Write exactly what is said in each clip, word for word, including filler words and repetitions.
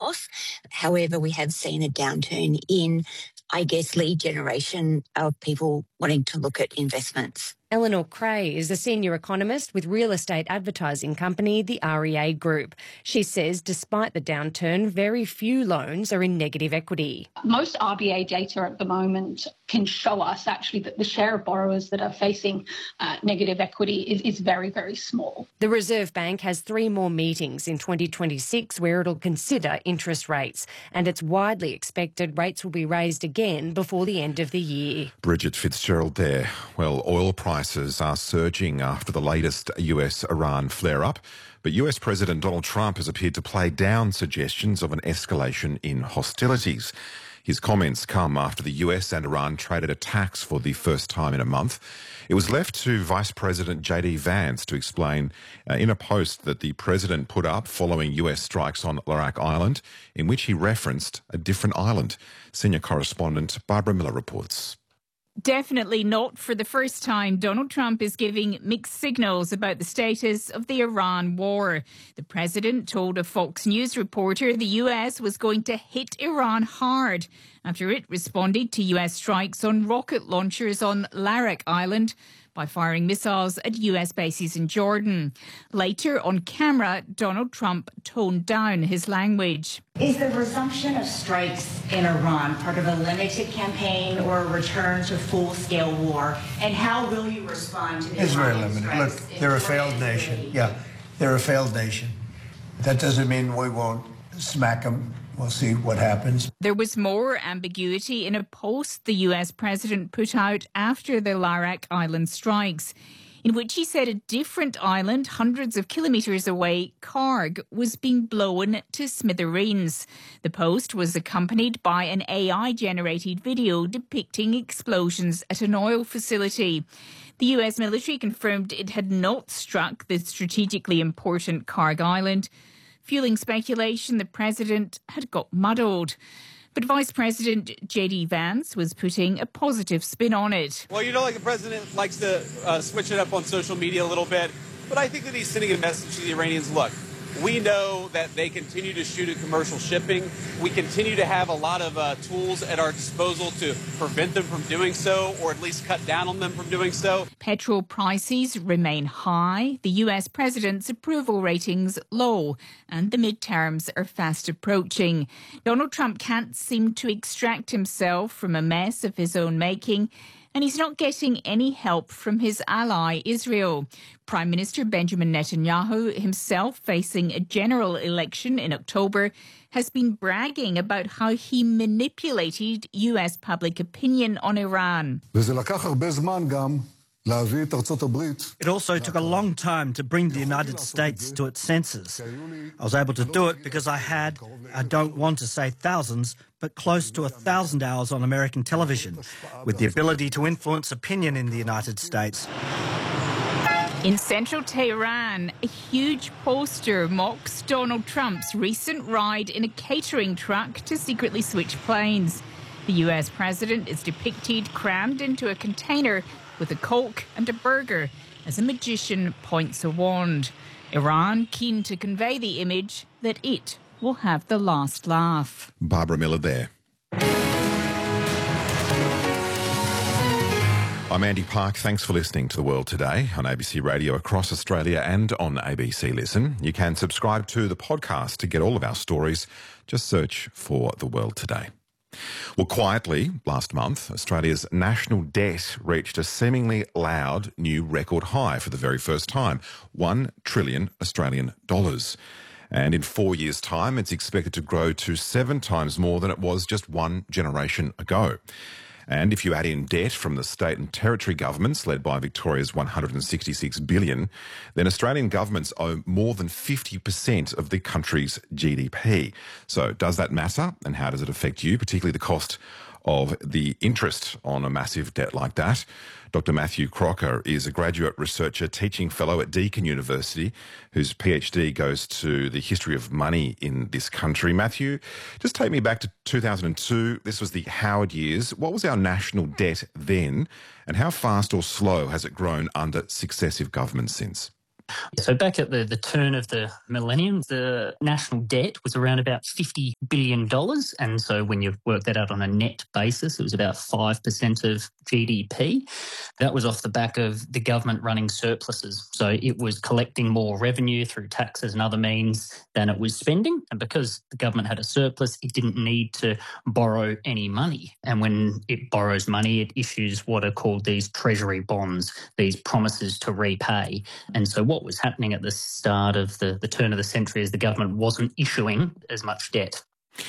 loss. However, we have seen a downturn in, I guess, lead generation of people wanting to look at investments. Eleanor Cray is a senior economist with real estate advertising company, the R E A Group. She says despite the downturn, very few loans are in negative equity. Most R B A data at the moment can show us actually that the share of borrowers that are facing uh, negative equity is, is very, very small. The Reserve Bank has three more meetings in twenty twenty-six where it'll consider interest rates, and it's widely expected rates will be raised again before the end of the year. Bridget Fitzgerald there. Well, oil prices are surging after the latest U S Iran flare-up, but U S President Donald Trump has appeared to play down suggestions of an escalation in hostilities. His comments come after the U S and Iran traded attacks for the first time in a month. It was left to Vice President J D Vance to explain uh, in a post that the president put up following U S strikes on Larak Island, in which he referenced a different island. Senior correspondent Barbara Miller reports. Definitely not for the first time. Donald Trump is giving mixed signals about the status of the Iran war. The president told a Fox News reporter the U S was going to hit Iran hard after it responded to U S strikes on rocket launchers on Larak Island by firing missiles at U S bases in Jordan. Later on camera, Donald Trump toned down his language. Is the resumption of strikes in Iran part of a limited campaign or a return to full-scale war? And how will you respond to the It's very limited. Look, they're a failed nation. Yeah, they're a failed nation. That doesn't mean we won't smack them. We'll see what happens. There was more ambiguity in a post the U S president put out after the Larak Island strikes, in which he said a different island hundreds of kilometres away, Karg, was being blown to smithereens. The post was accompanied by an A I-generated video depicting explosions at an oil facility. The U S military confirmed it had not struck the strategically important Karg Island, fueling speculation the president had got muddled. But Vice President J D Vance was putting a positive spin on it. Well, you know, like the president likes to uh, switch it up on social media a little bit, but I think that he's sending a message to the Iranians. Look, we know that they continue to shoot at commercial shipping. We continue to have a lot of uh, tools at our disposal to prevent them from doing so, or at least cut down on them from doing so. Petrol prices remain high, the U S president's approval ratings low, and the midterms are fast approaching. Donald Trump can't seem to extract himself from a mess of his own making, and he's not getting any help from his ally, Israel. Prime Minister Benjamin Netanyahu, himself facing a general election in October, has been bragging about how he manipulated U S public opinion on Iran. It also took a long time to bring the United States to its senses. I was able to do it because I had, I don't want to say thousands, but close to a thousand hours on American television, with the ability to influence opinion in the United States. In central Tehran, a huge poster mocks Donald Trump's recent ride in a catering truck to secretly switch planes. The U S president is depicted crammed into a container with a Coke and a burger as a magician points a wand. Iran keen to convey the image that it will have the last laugh. Barbara Miller there. I'm Andy Park. Thanks for listening to The World Today on A B C Radio across Australia and on A B C Listen. You can subscribe to the podcast to get all of our stories. Just search for The World Today. Well, quietly, last month, Australia's national debt reached a seemingly loud new record high for the very first time, one trillion Australian dollars. And in four years' time, it's expected to grow to seven times more than it was just one generation ago. And if you add in debt from the state and territory governments, led by Victoria's one hundred sixty-six billion dollars, then Australian governments owe more than fifty percent of the country's G D P. So does that matter, and how does it affect you, particularly the cost of the interest on a massive debt like that? Doctor Matthew Crocker is a graduate researcher, teaching fellow at Deakin University, whose PhD goes to the history of money in this country. Matthew, just take me back to two thousand two. This was the Howard years. What was our national debt then, and how fast or slow has it grown under successive governments since? So back at the, the turn of the millennium, the national debt was around about fifty billion dollars. And so when you work that out on a net basis, it was about five percent of G D P. That was off the back of the government running surpluses. So it was collecting more revenue through taxes and other means than it was spending. And because the government had a surplus, it didn't need to borrow any money. And when it borrows money, it issues what are called these treasury bonds, these promises to repay. And so what was happening at the start of the, the turn of the century is the government wasn't issuing as much debt.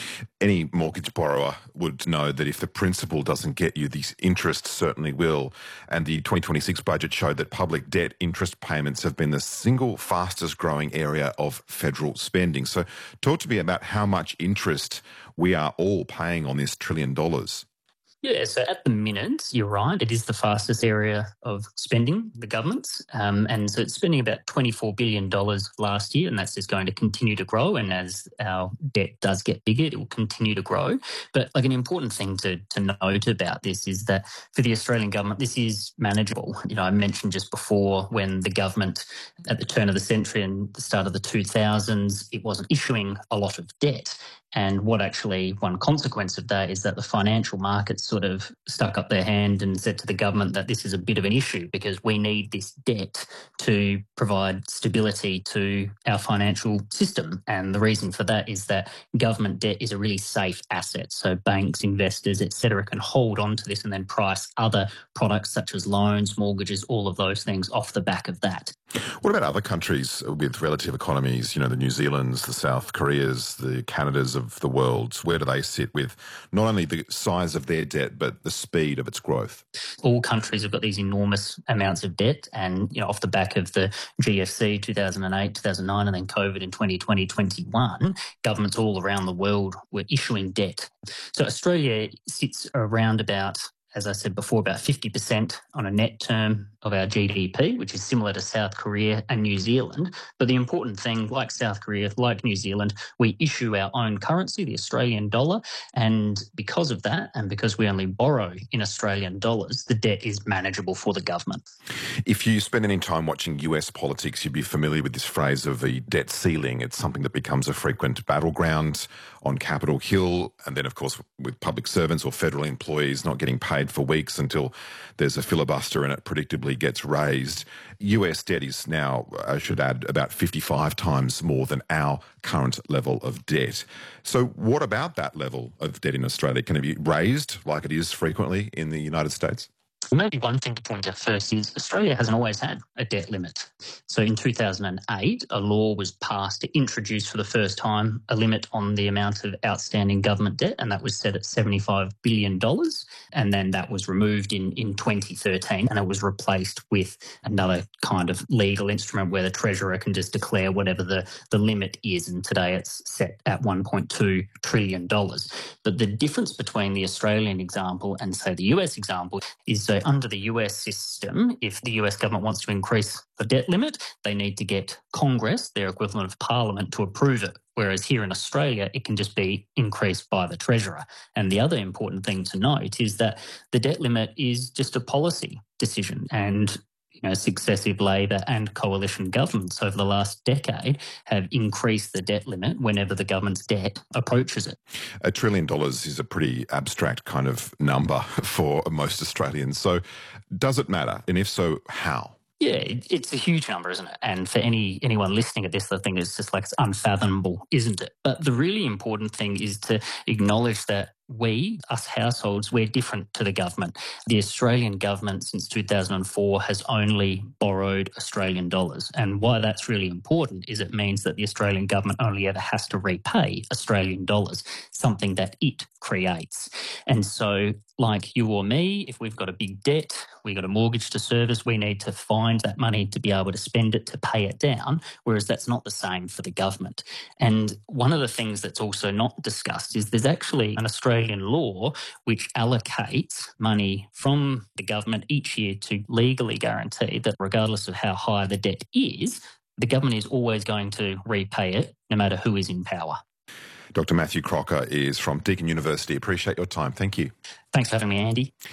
Any mortgage borrower would know that if the principal doesn't get you, the interest certainly will. And the twenty twenty-six budget showed that public debt interest payments have been the single fastest growing area of federal spending. So talk to me about how much interest we are all paying on this trillion dollars. Yeah, so at the minute, you're right, it is the fastest area of spending, the government's. Um, and so it's spending about twenty-four billion dollars last year, and that's just going to continue to grow. And as our debt does get bigger, it will continue to grow. But like an important thing to, to note about this is that for the Australian government, this is manageable. You know, I mentioned just before when the government at the turn of the century and the start of the two thousands, it wasn't issuing a lot of debt. And what actually, one consequence of that is that the financial markets sort of stuck up their hand and said to the government that this is a bit of an issue because we need this debt to provide stability to our financial system. And the reason for that is that government debt is a really safe asset. So banks, investors, et cetera, can hold on to this and then price other products such as loans, mortgages, all of those things off the back of that. What about other countries with relative economies, you know, the New Zealands, the South Koreas, the Canadas of the world? Where do they sit with not only the size of their debt, but the speed of its growth? All countries have got these enormous amounts of debt and, you know, off the back of the G F C two thousand eight, two thousand nine and then COVID in twenty twenty, twenty-one, governments all around the world were issuing debt. So Australia sits around about, as I said before, about fifty percent on a net term of our G D P, which is similar to South Korea and New Zealand. But the important thing, like South Korea, like New Zealand, we issue our own currency, the Australian dollar. And because of that, and because we only borrow in Australian dollars, the debt is manageable for the government. If you spend any time watching U S politics, you'd be familiar with this phrase of the debt ceiling. It's something that becomes a frequent battleground on Capitol Hill. And then, of course, with public servants or federal employees not getting paid for weeks until there's a filibuster and it predictably gets raised. U S debt is now, I should add, about fifty-five times more than our current level of debt. So what about that level of debt in Australia? Can it be raised like it is frequently in the United States? Well, maybe one thing to point out first is Australia hasn't always had a debt limit. So in two thousand eight, a law was passed to introduce for the first time a limit on the amount of outstanding government debt, and that was set at seventy-five billion dollars. And then that was removed in, in twenty thirteen, and it was replaced with another kind of legal instrument where the Treasurer can just declare whatever the, the limit is. And today it's set at one point two trillion dollars. But the difference between the Australian example and, say, the U S example is so under the U S system, if the U S government wants to increase the debt limit, they need to get Congress, their equivalent of Parliament, to approve it. Whereas here in Australia, it can just be increased by the Treasurer. And the other important thing to note is that the debt limit is just a policy decision. And you know, successive Labor and coalition governments over the last decade have increased the debt limit whenever the government's debt approaches it. A trillion dollars is a pretty abstract kind of number for most Australians. So does it matter? And if so, how? Yeah, it, it's a huge number, isn't it? And for any anyone listening at this, I think it's just like it's unfathomable, isn't it? But the really important thing is to acknowledge that we, us households, we're different to the government. The Australian government since two thousand four has only borrowed Australian dollars. And why that's really important is it means that the Australian government only ever has to repay Australian dollars, something that it creates. And so like you or me, if we've got a big debt, we've got a mortgage to service, we need to find that money to be able to spend it to pay it down, whereas that's not the same for the government. And one of the things that's also not discussed is there's actually an Australian law which allocates money from the government each year to legally guarantee that regardless of how high the debt is, the government is always going to repay it no matter who is in power. Doctor Matthew Crocker is from Deakin University. Appreciate your time. Thank you. Thanks for having me, Andy.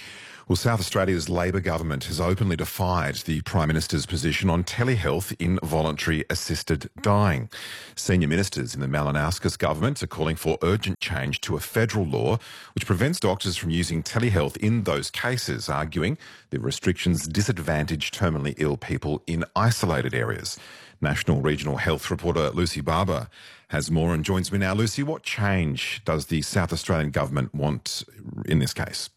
Well, South Australia's Labor government has openly defied the Prime Minister's position on telehealth in voluntary assisted dying. Senior ministers in the Malinowskis government are calling for urgent change to a federal law which prevents doctors from using telehealth in those cases, arguing the restrictions disadvantage terminally ill people in isolated areas. National Regional Health reporter Lucy Barber has more and joins me now. Lucy, what change does the South Australian government want in this case?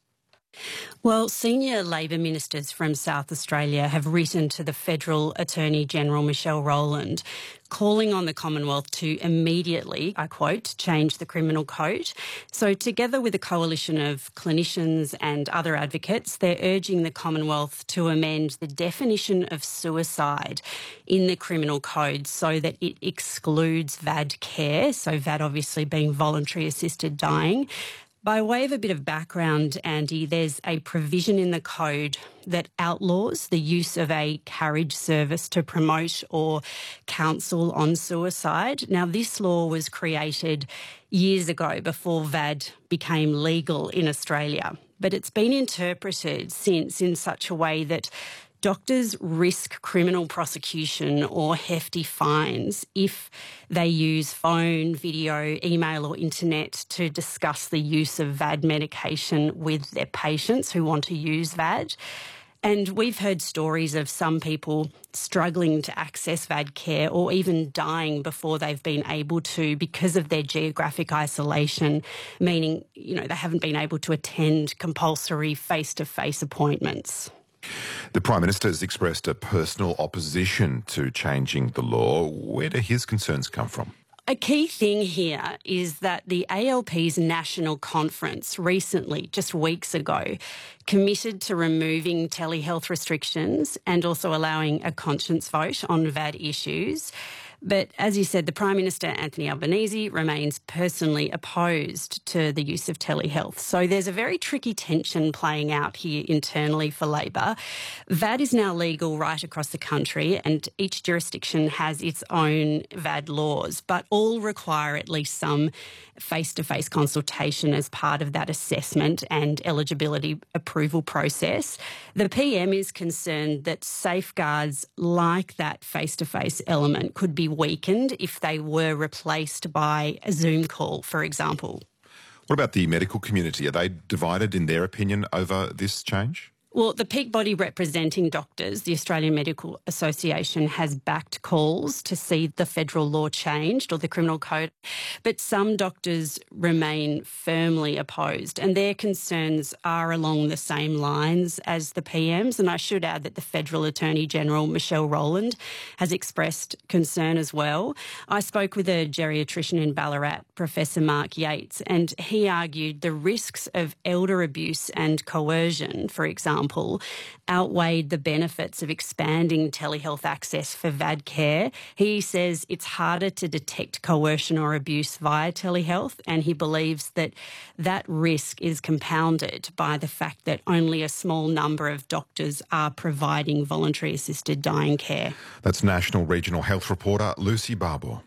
Well, senior Labor ministers from South Australia have written to the Federal Attorney-General Michelle Rowland calling on the Commonwealth to immediately, I quote, change the criminal code. So together with a coalition of clinicians and other advocates, they're urging the Commonwealth to amend the definition of suicide in the criminal code so that it excludes V A D care, so V A D obviously being voluntary assisted dying. By way of a bit of background, Andy, there's a provision in the code that outlaws the use of a carriage service to promote or counsel on suicide. Now, this law was created years ago before V A D became legal in Australia, but it's been interpreted since in such a way that doctors risk criminal prosecution or hefty fines if they use phone, video, email or internet to discuss the use of V A D medication with their patients who want to use V A D. And we've heard stories of some people struggling to access V A D care or even dying before they've been able to because of their geographic isolation, meaning, you know, they haven't been able to attend compulsory face-to-face appointments. The Prime Minister has expressed a personal opposition to changing the law. Where do his concerns come from? A key thing here is that the A L P's national conference recently, just weeks ago, committed to removing telehealth restrictions and also allowing a conscience vote on V A D issues. But as you said, the Prime Minister, Anthony Albanese, remains personally opposed to the use of telehealth. So there's a very tricky tension playing out here internally for Labor. V A D is now legal right across the country and each jurisdiction has its own V A D laws, but all require at least some face-to-face consultation as part of that assessment and eligibility approval process. The P M is concerned that safeguards like that face-to-face element could be weakened if they were replaced by a Zoom call, for example. What about the medical community? Are they divided in their opinion over this change? Well, the peak body representing doctors, the Australian Medical Association, has backed calls to see the federal law changed or the criminal code, but some doctors remain firmly opposed and their concerns are along the same lines as the P M's. And I should add that the Federal Attorney-General, Michelle Rowland, has expressed concern as well. I spoke with a geriatrician in Ballarat, Professor Mark Yates, and he argued the risks of elder abuse and coercion, for example, outweighed the benefits of expanding telehealth access for V A D care. He says it's harder to detect coercion or abuse via telehealth, and he believes that that risk is compounded by the fact that only a small number of doctors are providing voluntary assisted dying care. That's National Regional Health reporter Lucy Barber.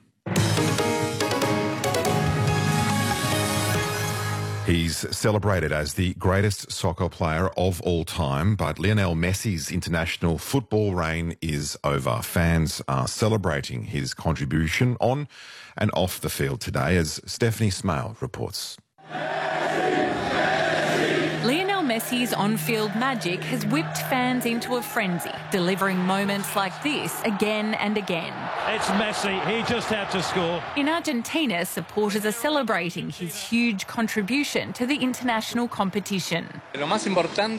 He's celebrated as the greatest soccer player of all time, but Lionel Messi's international football reign is over. Fans are celebrating his contribution on and off the field today, as Stephanie Smale reports. Lionel Messi's on-field magic has whipped fans into a frenzy, delivering moments like this again and again. It's Messi, he just had to score. In Argentina, supporters are celebrating his huge contribution to the international competition. The most important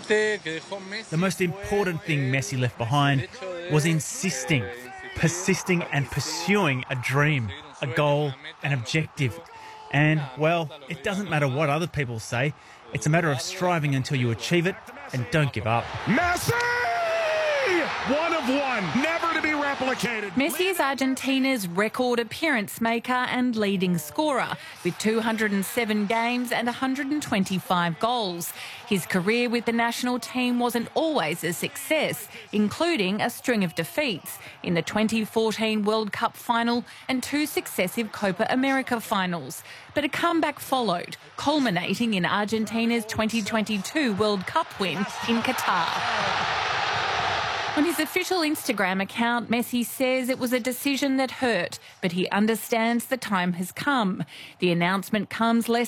thing Messi left behind was insisting, persisting and pursuing a dream, a goal, an objective. And, well, it doesn't matter what other people say. It's a matter of striving until you achieve it and don't give up. Messi! One of one, never to be replicated. Messi is Argentina's record appearance maker and leading scorer, with two hundred seven games and one hundred twenty-five goals. His career with the national team wasn't always a success, including a string of defeats in the twenty fourteen World Cup final and two successive Copa America finals. But a comeback followed, culminating in Argentina's twenty twenty-two World Cup win in Qatar. On his official Instagram account, Messi says it was a decision that hurt, but he understands the time has come. The announcement comes less